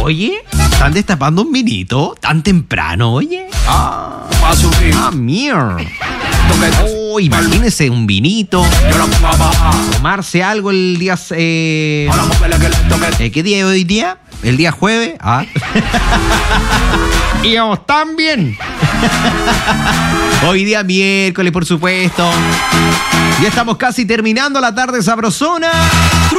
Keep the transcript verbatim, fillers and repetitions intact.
Oye, ¿están destapando un vinito tan temprano, oye? Ah, ah mierda. Oh, imagínese un vinito, tomarse algo el día... Eh, eh, ¿Qué día es hoy día? ¿El día jueves? Ah. Íbamos tan bien. Hoy día miércoles, por supuesto. Ya estamos casi terminando la tarde sabrosona.